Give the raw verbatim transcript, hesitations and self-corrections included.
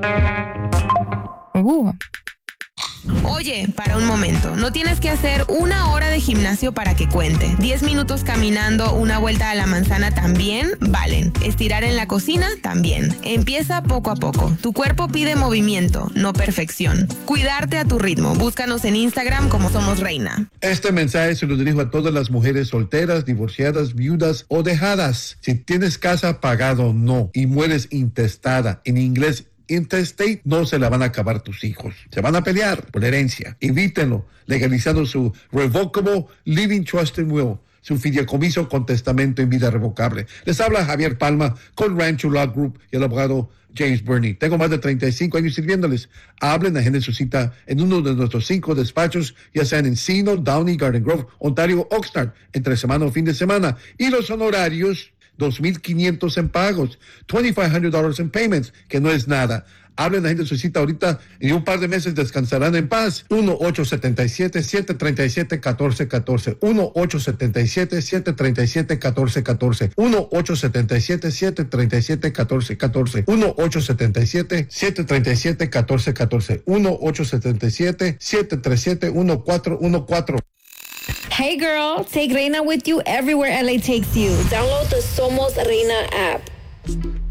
Uh. Oye, para un momento, no tienes que hacer una hora de gimnasio para que cuente. Diez minutos caminando una vuelta a la manzana también valen. Estirar en la cocina también. Empieza poco a poco. Tu cuerpo pide movimiento, no perfección. Cuidarte a tu ritmo. Búscanos en Instagram como Somos Reina. Este mensaje se lo dirijo a todas las mujeres solteras, divorciadas, viudas o dejadas. Si tienes casa pagada o no y mueres intestada, en inglés intestate, no se la van a acabar tus hijos. Se van a pelear por herencia. Evítenlo, legalizando su Revocable Living Trust and Will, su fideicomiso con testamento en vida revocable. Les habla Javier Palma con Rancho Law Group y el abogado James Burney. Tengo más de treinta y cinco años sirviéndoles. Hablen, agenden su cita en uno de nuestros cinco despachos, ya sean en Encino, Downey, Garden Grove, Ontario, Oxnard, entre semana o fin de semana. Y los honorarios, dos mil quinientos en pagos, twenty-five hundred dollars en payments, que no es nada. Hablen a gente de su cita ahorita y en un par de meses descansarán en paz. uno ocho siete siete, siete tres siete, uno cuatro uno cuatro. uno ocho siete siete, siete tres siete, uno cuatro uno cuatro. uno ocho siete siete, siete tres siete, uno cuatro uno cuatro. uno ocho siete siete, siete tres siete, uno cuatro uno cuatro. uno ocho siete siete, siete tres siete, uno cuatro uno cuatro. Hey girl, take Reina with you everywhere L A takes you. Download the Somos Reina app.